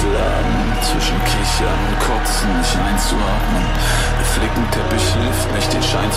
Schieferladen, zwischen Kichern und Kotzen nicht einzuatmen. Der Flickenteppich hilft nicht, den Schein